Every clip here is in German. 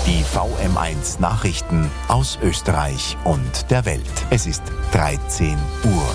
Die VM1 Nachrichten aus Österreich und der Welt. Es ist 13 Uhr.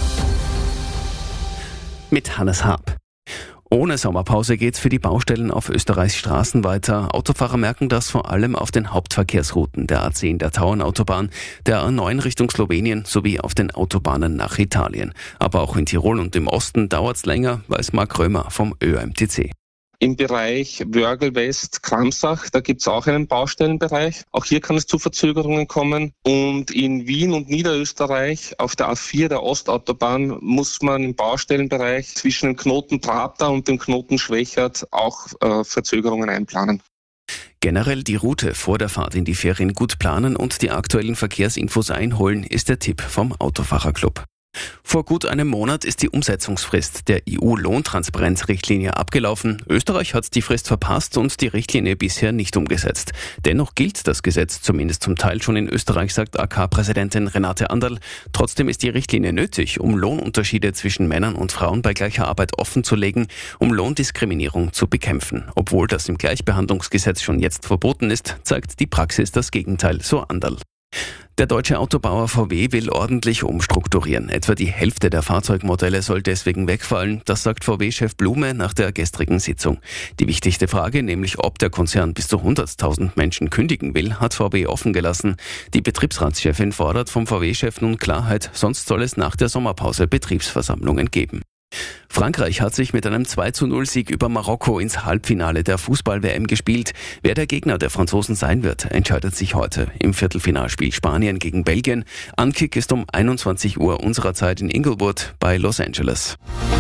Mit Hannes Haab. Ohne Sommerpause geht's für die Baustellen auf Österreichs Straßen weiter. Autofahrer merken das vor allem auf den Hauptverkehrsrouten der A10 der Tauernautobahn, der A9 Richtung Slowenien sowie auf den Autobahnen nach Italien. Aber auch in Tirol und im Osten dauert's länger, weiß Marc Römer vom ÖMTC. Im Bereich Wörgl West, Kramsach, da gibt's auch einen Baustellenbereich. Auch hier kann es zu Verzögerungen kommen. Und in Wien und Niederösterreich auf der A4 der Ostautobahn muss man im Baustellenbereich zwischen dem Knoten Trabda und dem Knoten Schwächert auch Verzögerungen einplanen. Generell die Route vor der Fahrt in die Ferien gut planen und die aktuellen Verkehrsinfos einholen, ist der Tipp vom Autofahrerclub. Vor gut einem Monat ist die Umsetzungsfrist der EU-Lohntransparenzrichtlinie abgelaufen. Österreich hat die Frist verpasst und die Richtlinie bisher nicht umgesetzt. Dennoch gilt das Gesetz zumindest zum Teil schon in Österreich, sagt AK-Präsidentin Renate Anderl. Trotzdem ist die Richtlinie nötig, um Lohnunterschiede zwischen Männern und Frauen bei gleicher Arbeit offenzulegen, um Lohndiskriminierung zu bekämpfen. Obwohl das im Gleichbehandlungsgesetz schon jetzt verboten ist, zeigt die Praxis das Gegenteil, so Anderl. Der deutsche Autobauer VW will ordentlich umstrukturieren. Etwa die Hälfte der Fahrzeugmodelle soll deswegen wegfallen. Das sagt VW-Chef Blume nach der gestrigen Sitzung. Die wichtigste Frage, nämlich ob der Konzern bis zu 100.000 Menschen kündigen will, hat VW offen gelassen. Die Betriebsratschefin fordert vom VW-Chef nun Klarheit, sonst soll es nach der Sommerpause Betriebsversammlungen geben. Frankreich hat sich mit einem 2:0-Sieg über Marokko ins Halbfinale der Fußball-WM gespielt. Wer der Gegner der Franzosen sein wird, entscheidet sich heute. Im Viertelfinalspiel Spanien gegen Belgien. Ankick ist um 21 Uhr unserer Zeit in Inglewood bei Los Angeles.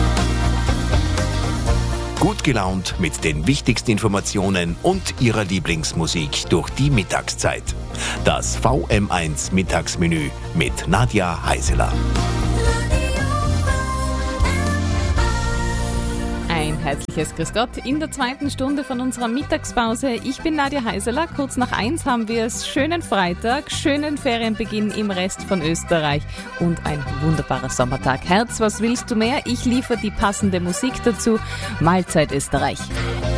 Gut gelaunt mit den wichtigsten Informationen und Ihrer Lieblingsmusik durch die Mittagszeit. Das VM1 Mittagsmenü mit Nadja Heiseler. Ein herzliches Grüß Gott in der zweiten Stunde von unserer Mittagspause. Ich bin Nadja Heiseler. Kurz nach 1 haben wir es. Schönen Freitag, schönen Ferienbeginn im Rest von Österreich und ein wunderbarer Sommertag. Herz, was willst du mehr? Ich liefere die passende Musik dazu. Mahlzeit Österreich.